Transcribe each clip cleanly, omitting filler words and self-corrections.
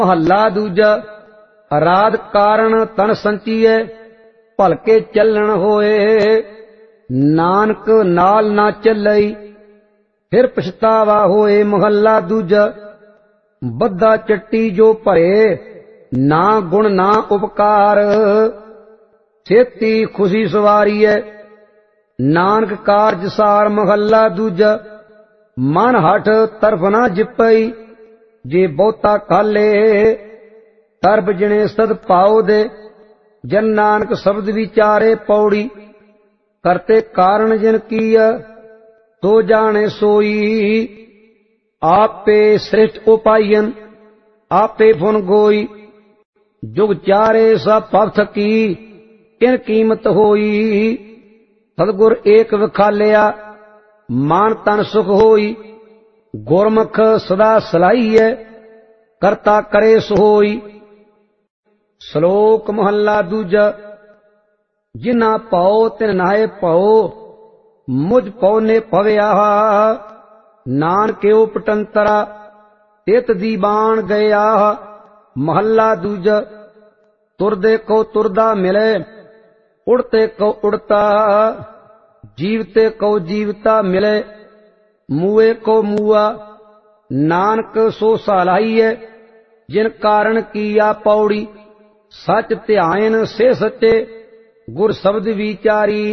महला दूजा। अराध कारण तन संचीए, भलके चलन होए। नानक नाल ना चलई, फिर पछतावा होए। महला दूजा। बद्दा चट्टी जो भरे, ना गुण ना उपकार। छेती खुशी सवारी है, नानक कारज सार। महला दूजा। मन हठ तरफ ना जिपई, जे बहुता काले। तरब जिने सद पाओ दे, जन नानक शब्द विचारे। पौड़ी करते कारण जिन किया, तो जाने सोई। आपे श्रेष्ठ उपायन, आपे फुन गोई। जुग चारे सब पथ की, किन कीमत होई। सतगुर एक विखालिया, मान तन सुख होई। गुरमुख सदा सलाई है, करता करे सोई। श्लोक महला दूजा। जिना पाओ तिन नाए पाओ, मुझ पाओ ने पविया। नानके उपटंतरा, तित दीवान गया। महला दूजा। तुरदे को तुरदा मिले, उड़ते को उड़ता। जीवते को जीवता मिले, मुए को मुआ। नानक सो सलाई है, जिन कारण किया। पौड़ी सच ध्यान से सचे, गुर शब्द विचारी।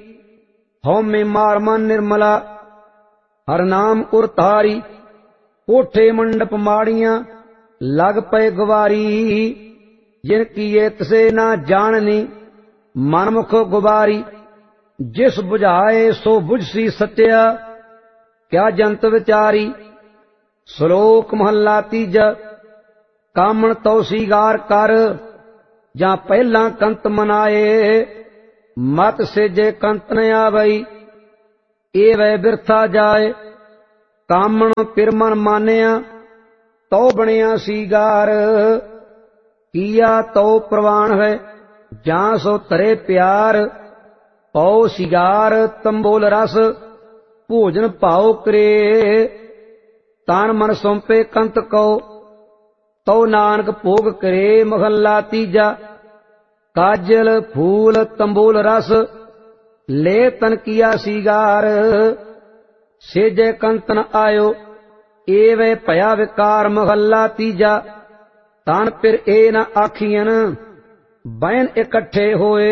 हौ में मार मन निर्मला, हर नाम उरतारी। कोठे मंडप माड़ियां, लग पे गवारी। जिन किए तसे ना जाननी, मनमुख गुबारी। जिस बुझाए सो बुझसी सत्या, क्या जंत विचारी। श्लोक महला तीजा। कामण तो सीगार कर, ਜਾਂ ਪਹਿਲਾਂ ਕੰਤ ਮਨਾਏ। ਮਤ ਸੇਜੇ ਕੰਤ ਨ ਆਵਈ, ਇਹ ਵੈ ਬਿਰਥਾ ਜਾਏ। ਕਾਮਣ ਪਿਰ ਮਨ ਮਾਨਿਆ, ਤਉ ਬਣਿਆ ਸੀਗਾਰ। ਕੀਆ ਤਉ ਪ੍ਰਵਾਨ ਹੈ, ਜਾਂ ਸੋ ਤਰੇ ਪਿਆਰ। ਪਉ ਸੀਗਾਰ ਤੰਬੋਲ ਰਸ, ਭੋਜਨ ਭਾਉ ਕਰੇ। ਤਨ ਮਨ ਸੌਂਪੇ ਕੰਤ ਕਉ, ਤਉ ਨਾਨਕ ਭੋਗ ਕਰੇ। महला तीजा। काजल फूल तंबोल रस, ले तन किया सीगार। सेजे कंत न आयो, एवे भया विकार। महला तीजा। तन फिर ए न आखियन, बैन इकट्ठे होए।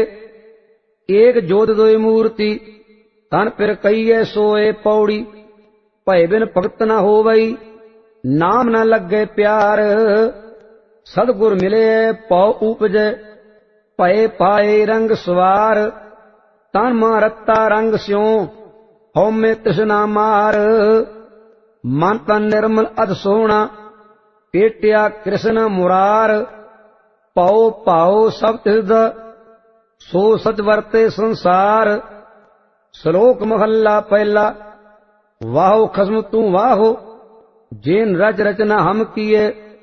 एक जोत दोई मूर्ति, तन फिर कईए सोए। पौड़ी भय बिन भगत न होवई, नाम न लगे प्यार। सदगुर मिले पौ उपजे, भय पाए रंग सवार। तन मां रत्ता रंग स्यों, हौ में तृष्णा मार। मन तन निर्मल अध सोहना, पेटिया कृष्ण मुरार। पौ पाओ सब तिद, सो सच वरते संसार। श्लोक महला पहला। वाहो खसम तू वाहो, जेन रच रचना हम किए।